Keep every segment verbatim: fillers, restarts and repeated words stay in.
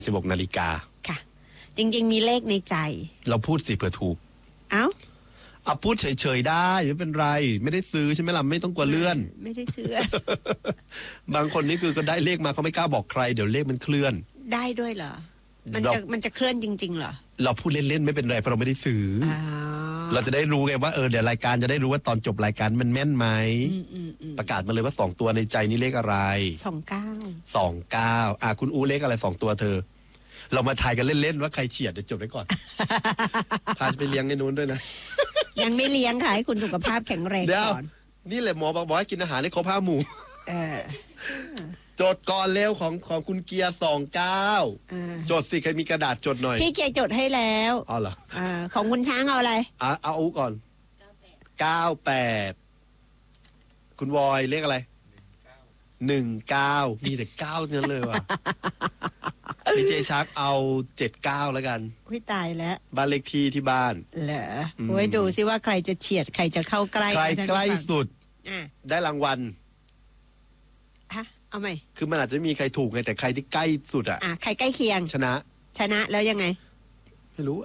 สิบหกนาฬิกาค่ะจริงๆมีเลขในใจเราพูดสิเผื่อถูกเอ้าเอาพูดเฉยๆได้ไม่เป็นไรไม่ได้ซื้อใช่ไหมล่ะไม่ต้องกลัวเลื่อนไม่ได้ซื้อบางคนนี่คือก็ได้เลขมาเขาไม่กล้าบอกใครเดี๋ยวเลขมันเคลื่อนได้ด้วยเหรอมันจะมันจะเคลื่อนจริงๆเหรอเราพูดเล่นๆไม่เป็นไรเพราะเราไม่ได้ซื้อเราจะได้รู้ไงว่าเออเดี๋ยวรายการจะได้รู้ว่าตอนจบรายการมันแม่นไหมประกาศมาเลยว่าสองตัวในใจนี่เลขอะไรสองเก้าสองเก้าอ่ะคุณอูเลขอะไรสองตัวเธอเรามาทายกันเล่นๆว่าใครเฉียดเดี๋ยวจบได้ก่อนพาไปเลี้ยงในนู้นด้วยนะยังไม่เลี้ยงค่ะให้คุณสุขภาพแข็งแรงก่อนนี่แหละหมอบอกให้กินอาหารให้ครบห้าหมู่จดก่อนเร็วของของคุณเกียร์สองเก้าจดสิใครมีกระดาษจดหน่อยพี่เกียร์จดให้แล้วอ๋อเหรอของคุณช้างเอาอะไรอ่ะเอาอูก่อนเก้าแปดคุณวอยเลขอะไรหนึ่งเก้ามีแต่เก้านั้นเลยว่ะดีเจชักเอาเจ็ดเก้าแล้วกันอุ้ยตายแล้วบ้านเลขที่ที่บ้านเหรอไว้ดูซิว่าใครจะเฉียดใครจะเข้าใกล้ใครใกล้สุดได้รางวัลฮะเอาไหมคือมันอาจจะมีใครถูกไงแต่ใครที่ใกล้สุดอ่ะอ่ะใครใกล้เคียงชนะชนะแล้วยังไงไม่รู้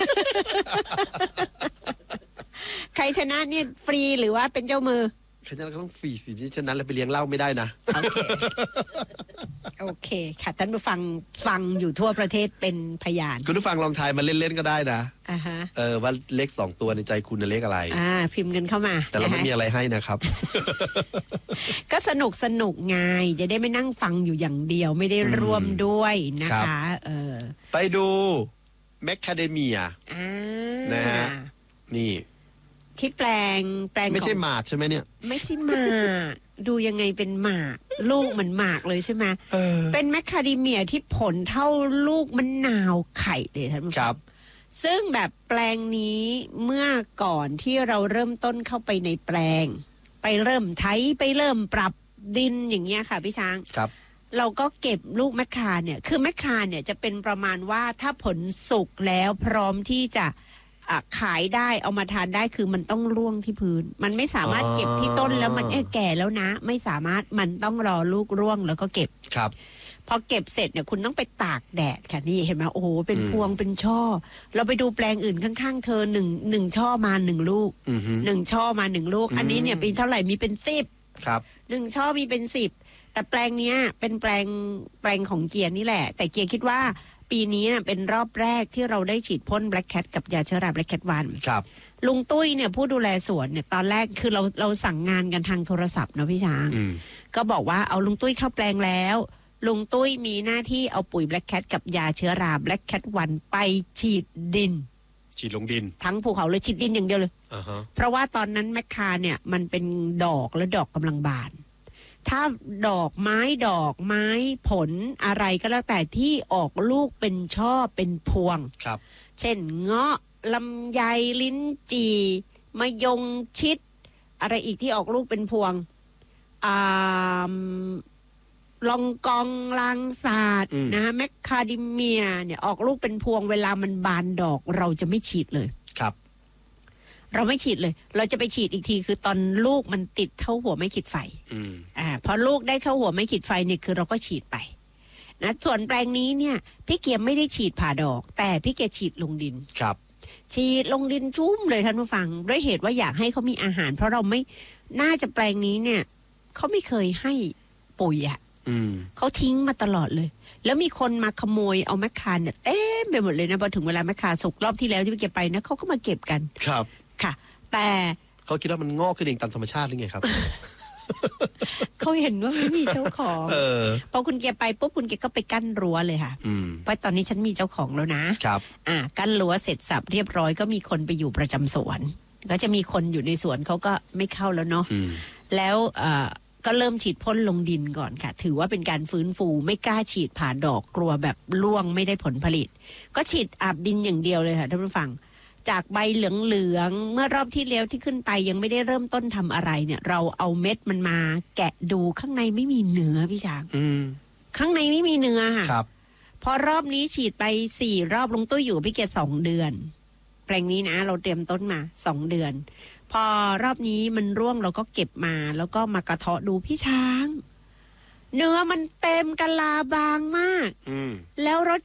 ใครชนะเนี่ยฟรีหรือว่าเป็นเจ้ามือฉะนั้นก็ต้องฟรีสิฉะนั้นเราไปเลี้ยงเหล้าไม่ได้นะโอเคโอเคค่ะท่านผู้ฟังฟังอยู่ทั่วประเทศเป็นพยานคุณผู้ฟังลองทายมาเล่นๆก็ได้นะอ่าฮะเออว่าเลขสองตัวในใจคุณเลขอะไรอ่าพิมพ์กันเข้ามาแต่เราไม่มีอะไรให้นะครับก็สนุกสนุกไงจะได้ไม่นั่งฟังอยู่อย่างเดียวไม่ได้ร่วมด้วยนะคะเออไปดูแมคคาเดเมียนะฮะนี่ที่แปลงแปลงไม่ใช่หมากใช่ไหมเนี่ยไม่ใช่หมากดูยังไงเป็นหมากลูกเหมือนหมากเลยใช่ไหมเป็นแมคคาเดเมียที่ผลเท่าลูกมะนาวไข่เลยท่านผู้ชมซึ่งแบบแปลงนี้เมื่อก่อนที่เราเริ่มต้นเข้าไปในแปลงไปเริ่มไถไปเริ่มปรับดินอย่างเงี้ยค่ะพี่ช้างครับเราก็เก็บลูกมะคาเนี่ยคือมะคาเนี่ยจะเป็นประมาณว่าถ้าผลสุกแล้วพร้อมที่จะขายได้เอามาทานได้คือมันต้องร่วงที่พื้นมันไม่สามารถเก็บที่ต้นแล้วมันแก่แล้วนะไม่สามารถมันต้องรอลูกร่วงแล้วก็เก็บครับพอเก็บเสร็จเนี่ยคุณต้องไปตากแดดค่ะนี่เห็นไหมโอ้โหเป็นพวงเป็นช่อเราไปดูแปลงอื่นข้างๆเธอหนึ่งหนึ่งช่อมาหนึ่งลูกหนึ่งช่อมาหนึ่งลูกอันนี้เนี่ยเป็นเท่าไหร่มีเป็นสิบครับหนึ่งช่อมีเป็นสิบแต่แปลงเนี้ยเป็นแปลงแปลงของเกียร์นี่แหละแต่เกียร์คิดว่าปีนี้นะเป็นรอบแรกที่เราได้ฉีดพ่น Black Cat กับยาเชื้อรา Black Cat วันครับลุงตุ้ยเนี่ยผู้ดูแลสวนเนี่ยตอนแรกคือเราเราสั่งงานกันทางโทรศัพท์เนาะพี่ช้างก็บอกว่าเอาลุงตุ้ยเข้าแปลงแล้วลุงตุ้ยมีหน้าที่เอาปุ๋ย Black Cat กับยาเชื้อรา Black Cat วันไปฉีดดินฉีดลงดินทั้งภูเขาเลยฉีดดินอย่างเดียวเลย uh-huh. เพราะว่าตอนนั้นแมคคาเนี่ยมันเป็นดอกและดอกกำลังบานถ้าดอกไม้ดอกไม้ผลอะไรก็แล้วแต่ที่ออกลูกเป็นช่อเป็นพวงครับเช่นเงาะลำไยลิ้นจี่มะยงชิดอะไรอีกที่ออกลูกเป็นพวงอ่าลองกองลางศาสตร์นะแมคคาเดเมียเนี่ยออกลูกเป็นพวงเวลามันบานดอกเราจะไม่ฉีดเลยครับเราไม่ฉีดเลยเราจะไปฉีดอีกทีคือตอนลูกมันติดเข้าหัวไม่ขีดไฟอ่าพอลูกได้เข้าหัวไม่ขีดไฟเนี่ยคือเราก็ฉีดไปนะส่วนแปลงนี้เนี่ยพี่เกียร์ไม่ได้ฉีดผ่าดอกแต่พี่เกียร์ฉีดลงดินครับฉีดลงดินชุ่มเลยท่านผู้ฟังด้วยเหตุว่าอยากให้เขามีอาหารเพราะเราไม่น่าจะแปลงนี้เนี่ยเขาไม่เคยให้ปุ๋ยอ่ะเขาทิ้งมาตลอดเลยแล้วมีคนมาขโมยเอาแมคคาเนี่ยเต็มไปหมดเลยนะพอถึงเวลาแมคคาสุกรอบที่แล้วที่พี่เกียร์ไปนะเขาก็มาเก็บกันครับค่ะแต่เขาคิดว่ามันงอกขึ้นเองตามธรรมชาติหรือไงครับเขาเห็นว่าไม่มีเจ้าของพอคุณเกียร์ไปปุ๊บคุณเกียร์ก็ไปกั้นรั้วเลยค่ะเพราะตอนนี้ฉันมีเจ้าของแล้วนะครับอ่ากั้นรั้วเสร็จสับเรียบร้อยก็มีคนไปอยู่ประจำสวนก็จะมีคนอยู่ในสวนเขาก็ไม่เข้าแล้วเนาะแล้วอ่าก็เริ่มฉีดพ่นลงดินก่อนค่ะถือว่าเป็นการฟื้นฟูไม่กล้าฉีดผ่าดอกกลัวแบบร่วงไม่ได้ผลผลิตก็ฉีดอาบดินอย่างเดียวเลยค่ะท่านผู้ฟังจากใบเหลืองๆเมื่อรอบที่แล้วที่ขึ้นไปยังไม่ได้เริ่มต้นทำอะไรเนี่ยเราเอาเม็ดมันมาแกะดูข้างในไม่มีเนื้อพี่ช้างข้างในไม่มีเนื้อค่ะพอรอบนี้ฉีดไปสี่รอบลงตู้อยู่พี่เกศสองเดือนแปลงนี้นะเราเตรียมต้นมาสองเดือนพอรอบนี้มันร่วงเราก็เก็บมาแล้วก็มากระเทาะดูพี่ช้าง เนื้อมันเต็มกะลาบางมากแล้วรส